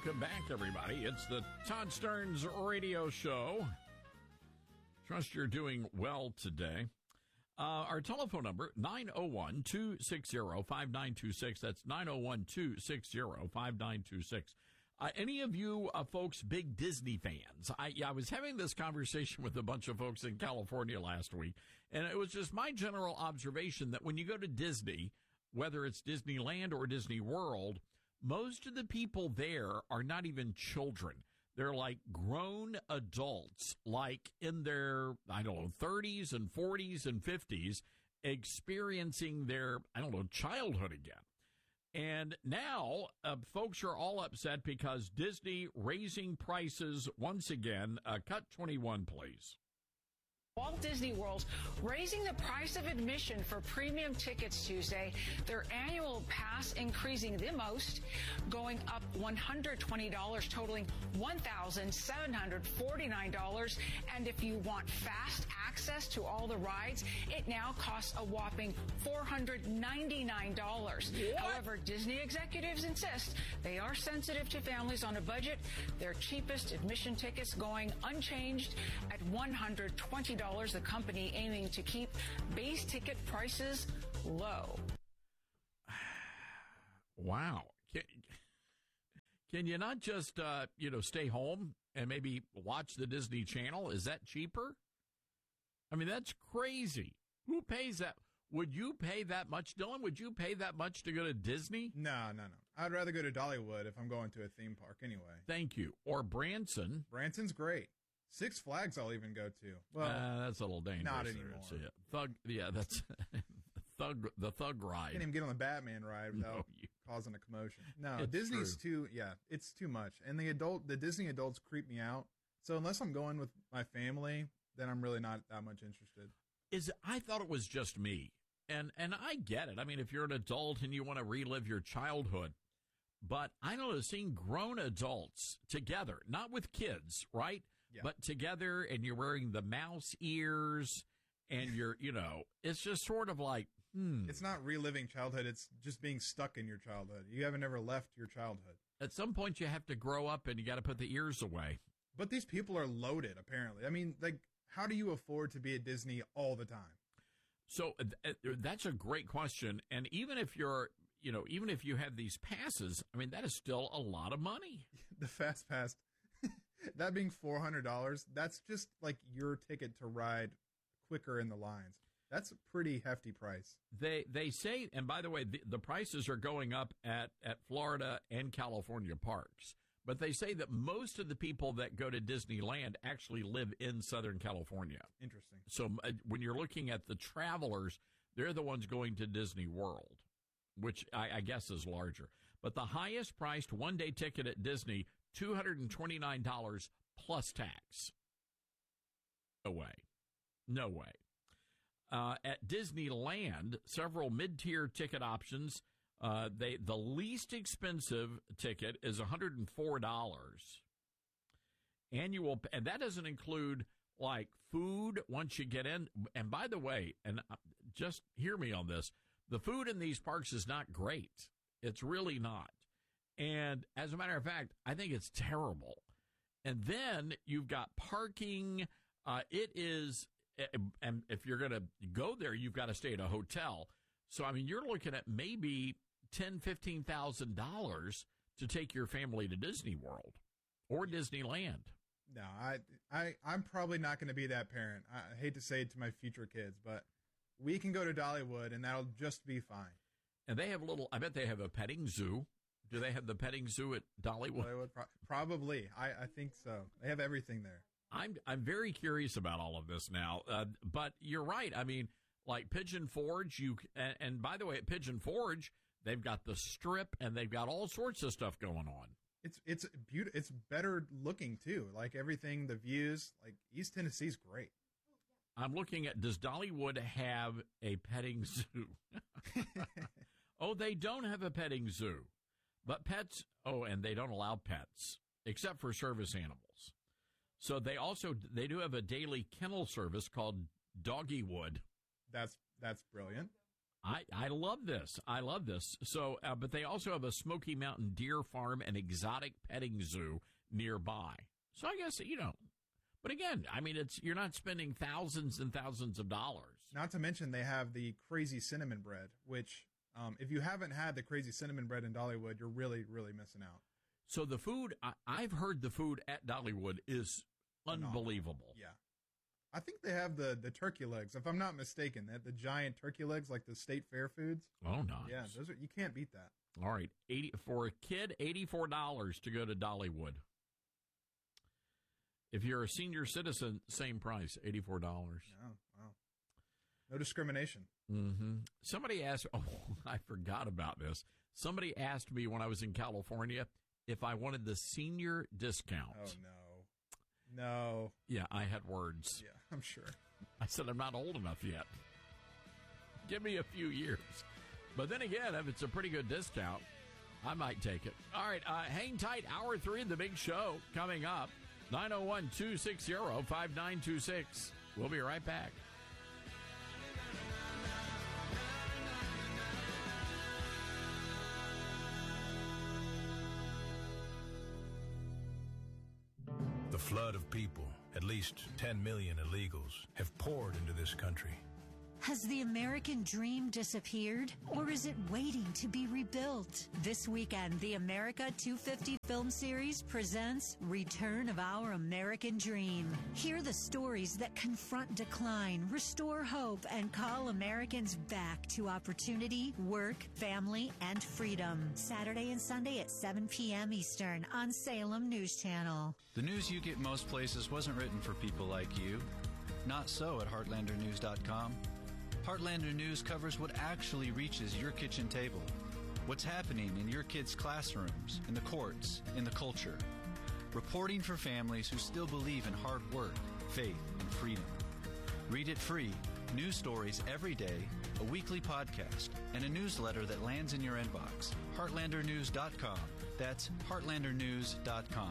Welcome back, everybody. It's the Todd Stearns Radio Show. Trust you're doing well today. Our telephone number, 901-260-5926. That's 901-260-5926. Any of you folks big Disney fans? I was having this conversation with a bunch of folks in California last week, and it was just my general observation that when you go to Disney, whether it's Disneyland or Disney World, most of the people there are not even children. They're like grown adults, like in their, 30s and 40s and 50s, experiencing their, childhood again. And now folks are all upset because Disney raising prices once again. Cut 21, please. Walt Disney World raising the price of admission for premium tickets Tuesday. Their annual pass increasing the most, going up $120, totaling $1,749. And if you want fast access to all the rides, it now costs a whopping $499. However, Disney executives insist they are sensitive to families on a budget. Their cheapest admission tickets going unchanged at $120. The company aiming to keep base ticket prices low. Wow. Can you not just, stay home and maybe watch the Disney Channel? Is that cheaper? I mean, that's crazy. Who pays that? Would you pay that much, Dylan? Would you pay that much to go to Disney? No. I'd rather go to Dollywood if I'm going to a theme park anyway. Thank you. Or Branson. Branson's great. Six Flags I'll even go to. Well, that's a little dangerous. Not anymore. That's the Thug ride. Can't even get on the Batman ride without causing a commotion. No, Disney's it's too much. And the Disney adults creep me out. So unless I'm going with my family, then I'm really not that much interested. I thought it was just me. And I get it. I mean, if you're an adult and you want to relive your childhood, but I know seeing grown adults together, not with kids, right? Yeah. But together, and you're wearing the mouse ears, and you're, it's just sort of like, It's not reliving childhood. It's just being stuck in your childhood. You haven't ever left your childhood. At some point, you have to grow up, and you got to put the ears away. But these people are loaded, apparently. I mean, how do you afford to be at Disney all the time? So that's a great question. And even if even if you have these passes, I mean, that is still a lot of money. The Fast Pass. That being $400, that's just like your ticket to ride quicker in the lines. That's a pretty hefty price. They say, and by the way, the prices are going up at Florida and California parks. But they say that most of the people that go to Disneyland actually live in Southern California. Interesting. So when you're looking at the travelers, they're the ones going to Disney World, which I guess is larger. But the highest priced one-day ticket at Disney, $229 plus tax. No way. At Disneyland, several mid-tier ticket options. The least expensive ticket is $104 annual, and that doesn't include like food once you get in. And by the way, and just hear me on this, the food in these parks is not great. It's really not. And as a matter of fact, I think it's terrible. And then you've got parking. It is, and if you're going to go there, you've got to stay at a hotel. So, I mean, you're looking at maybe $10,000, $15,000 to take your family to Disney World or Disneyland. No, I'm probably not going to be that parent. I hate to say it to my future kids, but we can go to Dollywood and that'll just be fine. And they have I bet they have a petting zoo. Do they have the petting zoo at Dollywood? Probably. I think so. They have everything there. I'm very curious about all of this now. But you're right. I mean, like Pigeon Forge, and by the way, at Pigeon Forge, they've got the Strip and they've got all sorts of stuff going on. It's beautiful. It's better looking too. Like everything, the views. Like East Tennessee's great. I'm looking at, does Dollywood have a petting zoo? Oh, they don't have a petting zoo. But pets, and they don't allow pets, except for service animals. So they do have a daily kennel service called Doggywood. That's brilliant. I love this. I love this. So, but they also have a Smoky Mountain Deer Farm and exotic petting zoo nearby. So I guess, but again, I mean, you're not spending thousands and thousands of dollars. Not to mention they have the crazy cinnamon bread, which if you haven't had the crazy cinnamon bread in Dollywood, you're really, really missing out. So the food, I've heard the food at Dollywood is unbelievable. Yeah. I think they have the turkey legs, if I'm not mistaken, the giant turkey legs like the State Fair foods. Oh, nice. Yeah, you can't beat that. All right, for a kid, $84 to go to Dollywood. If you're a senior citizen, same price, $84. Oh, wow. No discrimination. Mm-hmm. Somebody asked, I forgot about this. Somebody asked me when I was in California if I wanted the senior discount. Oh, no. Yeah, I had words. Yeah, I'm sure. I said, I'm not old enough yet. Give me a few years. But then again, if it's a pretty good discount, I might take it. All right, hang tight. Hour 3 of the big show coming up. 901-260-5926. We'll be right back. The flood of people, at least 10 million illegals, have poured into this country. Has the American dream disappeared, or is it waiting to be rebuilt? This weekend, the America 250 film series presents Return of Our American Dream. Hear the stories that confront decline, restore hope, and call Americans back to opportunity, work, family, and freedom. Saturday and Sunday at 7 p.m. Eastern on Salem News Channel. The news you get most places wasn't written for people like you. Not so at HeartlanderNews.com. Heartlander News covers what actually reaches your kitchen table. What's happening in your kids' classrooms, in the courts, in the culture. Reporting for families who still believe in hard work, faith, and freedom. Read it free. News stories every day, a weekly podcast, and a newsletter that lands in your inbox. HeartlanderNews.com. That's HeartlanderNews.com.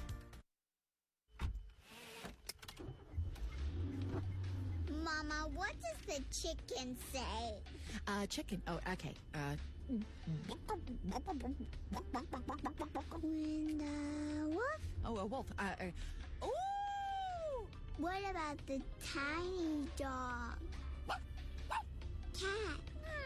Mama, what does the chicken say? Chicken. Oh, okay. When the wolf? Oh, a wolf. Ooh! What about the tiny dog? Cat?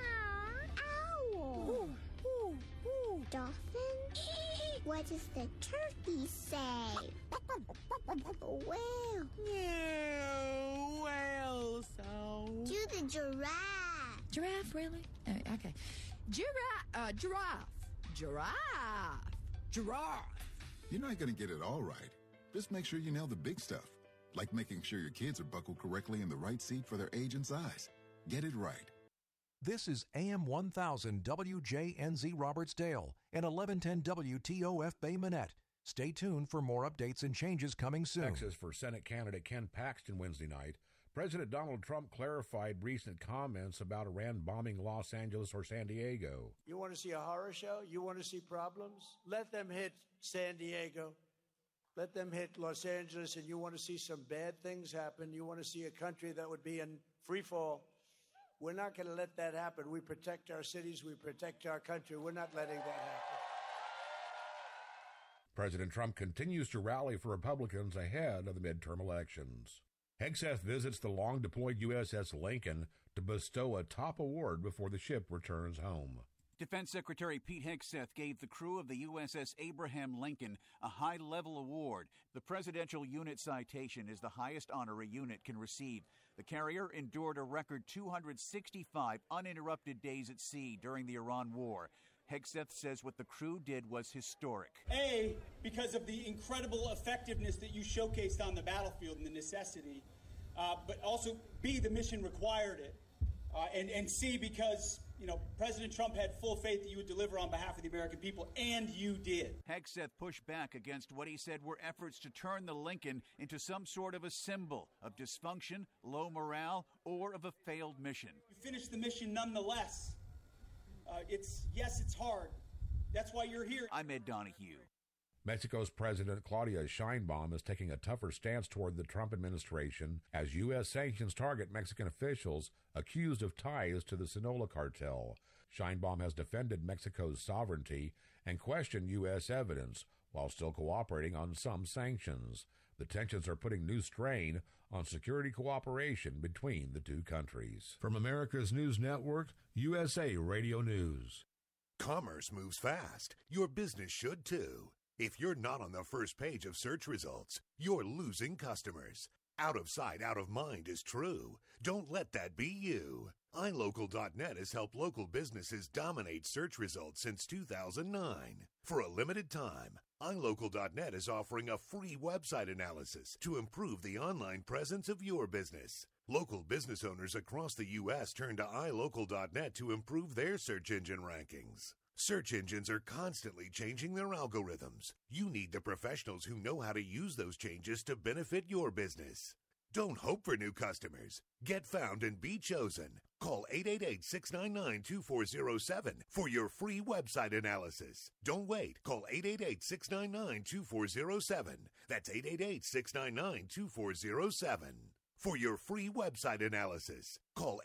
Owl? Dolphin? What does the turkey say? Whale? Yeah, whale sound. Do the giraffe. Giraffe, really? Okay. Giraffe. Giraffe. You're not going to get it all right. Just make sure you nail the big stuff, like making sure your kids are buckled correctly in the right seat for their age and size. Get it right. This is AM 1000 WJNZ Robertsdale and 1110 WTOF Bay Minette. Stay tuned for more updates and changes coming soon. Texas for Senate candidate Ken Paxton Wednesday night. President Donald Trump clarified recent comments about Iran bombing Los Angeles or San Diego. You want to see a horror show? You want to see problems? Let them hit San Diego. Let them hit Los Angeles, and you want to see some bad things happen. You want to see a country that would be in free fall. We're not going to let that happen. We protect our cities. We protect our country. We're not letting that happen. President Trump continues to rally for Republicans ahead of the midterm elections. Hegseth visits the long-deployed USS Lincoln to bestow a top award before the ship returns home. Defense Secretary Pete Hegseth gave the crew of the USS Abraham Lincoln a high-level award. The Presidential Unit Citation is the highest honor a unit can receive. The carrier endured a record 265 uninterrupted days at sea during the Iran War. Hegseth says what the crew did was historic. A, because of the incredible effectiveness that you showcased on the battlefield and the necessity, but also B, the mission required it, and C, because President Trump had full faith that you would deliver on behalf of the American people, and you did. Hegseth pushed back against what he said were efforts to turn the Lincoln into some sort of a symbol of dysfunction, low morale, or of a failed mission. You finished the mission nonetheless. It's hard. That's why you're here. I'm Ed Donahue. Mexico's President Claudia Sheinbaum is taking a tougher stance toward the Trump administration as U.S. sanctions target Mexican officials accused of ties to the Sinaloa cartel. Sheinbaum has defended Mexico's sovereignty and questioned U.S. evidence while still cooperating on some sanctions. The tensions are putting new strain on security cooperation between the two countries. From America's News Network, USA Radio News. Commerce moves fast. Your business should too. If you're not on the first page of search results, you're losing customers. Out of sight, out of mind is true. Don't let that be you. iLocal.net has helped local businesses dominate search results since 2009. For a limited time, iLocal.net is offering a free website analysis to improve the online presence of your business. Local business owners across the U.S. turn to iLocal.net to improve their search engine rankings. Search engines are constantly changing their algorithms. You need the professionals who know how to use those changes to benefit your business. Don't hope for new customers. Get found and be chosen. Call 888-699-2407 for your free website analysis. Don't wait. Call 888-699-2407. That's 888-699-2407. For your free website analysis, call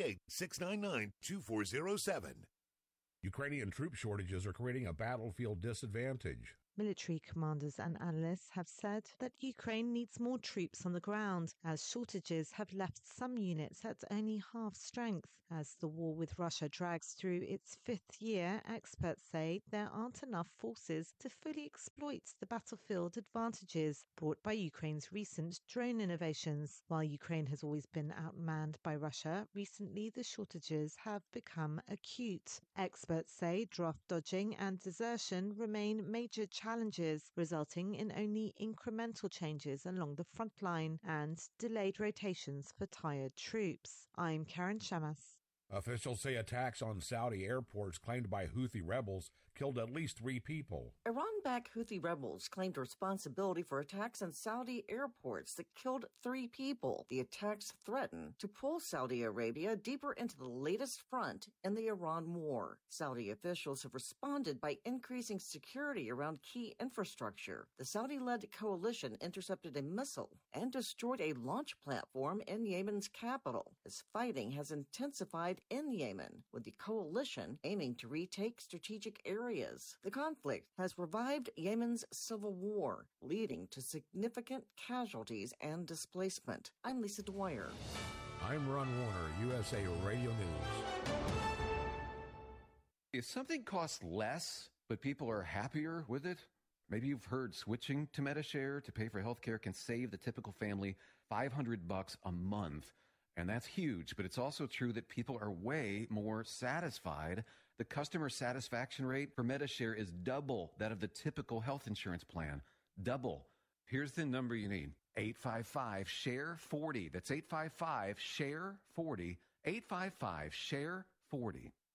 888-699-2407. Ukrainian troop shortages are creating a battlefield disadvantage. Military commanders and analysts have said that Ukraine needs more troops on the ground, as shortages have left some units at only half strength. As the war with Russia drags through its fifth year, experts say there aren't enough forces to fully exploit the battlefield advantages brought by Ukraine's recent drone innovations. While Ukraine has always been outmanned by Russia, recently the shortages have become acute. Experts say draft dodging and desertion remain major challenges, resulting in only incremental changes along the front line and delayed rotations for tired troops. I'm Karen Shamas. Officials say attacks on Saudi airports claimed by Houthi rebels killed at least 3 people. Iran-backed Houthi rebels claimed responsibility for attacks on Saudi airports that killed 3 people. The attacks threaten to pull Saudi Arabia deeper into the latest front in the Iran war. Saudi officials have responded by increasing security around key infrastructure. The Saudi-led coalition intercepted a missile and destroyed a launch platform in Yemen's capital, as fighting has intensified in Yemen, with the coalition aiming to retake strategic areas. The conflict has revived Yemen's civil war, leading to significant casualties and displacement. I'm Lisa Dwyer. I'm Ron Warner, USA Radio News. If something costs less, but people are happier with it, maybe you've heard switching to Medi-Share to pay for health care can save the typical family $500 a month. And that's huge, but it's also true that people are way more satisfied. The customer satisfaction rate for Medi-Share is double that of the typical health insurance plan. Double. Here's the number you need. 855-SHARE-40. That's 855-SHARE-40. 855-SHARE-40.